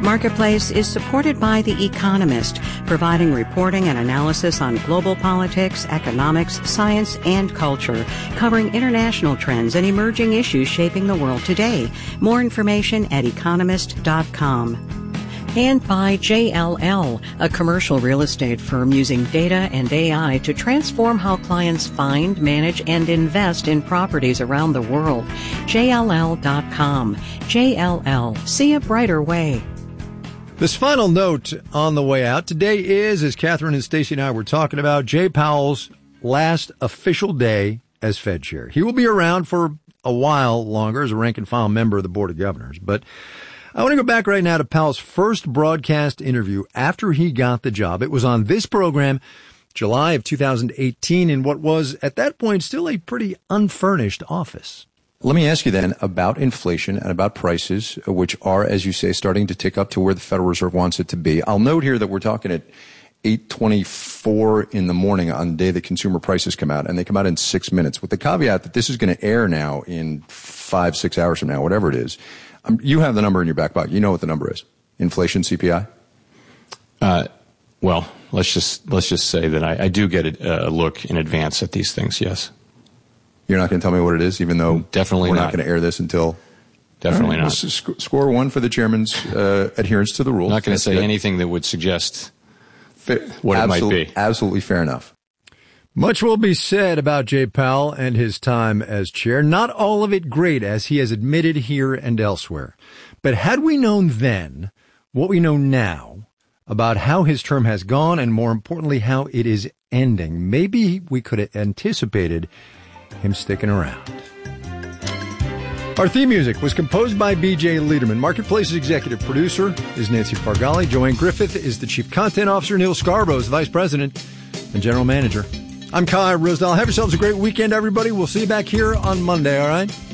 Marketplace is supported by The Economist, providing reporting and analysis on global politics, economics, science, and culture, covering international trends and emerging issues shaping the world today. More information at economist.com. And by JLL, a commercial real estate firm using data and AI to transform how clients find, manage, and invest in properties around the world. JLL.com. JLL. See a brighter way. This final note on the way out today is, as Catherine and Stacey and I were talking about, Jay Powell's last official day as Fed chair. He will be around for a while longer as a rank-and-file member of the Board of Governors, but I want to go back right now to Powell's first broadcast interview after he got the job. It was on this program, July of 2018, in what was, at that point, still a pretty unfurnished office. Let me ask you then about inflation and about prices, which are, as you say, starting to tick up to where the Federal Reserve wants it to be. I'll note here that we're talking at 8:24 in the morning on the day that consumer prices come out, and they come out in 6 minutes, with the caveat that this is going to air now in 5-6 hours from now, whatever it is. You have the number in your back pocket. You know what the number is. Inflation, CPI? Well, let's just say that I do get a look in advance at these things, yes. You're not going to tell me what it is, even though definitely we're not going to air this until... Definitely not. Score one for the chairman's adherence to the rules. I'm not going to say anything that would suggest what it might be. Absolutely fair enough. Much will be said about Jay Powell and his time as chair. Not all of it great, as he has admitted here and elsewhere. But had we known then what we know now about how his term has gone and, more importantly, how it is ending, maybe we could have anticipated him sticking around. Our theme music was composed by B.J. Liederman. Marketplace's executive producer is Nancy Fargali. Joanne Griffith is the chief content officer. Neil Scarborough is the vice president and general manager. I'm Kai Rosedal. Have yourselves a great weekend, everybody. We'll see you back here on Monday, all right?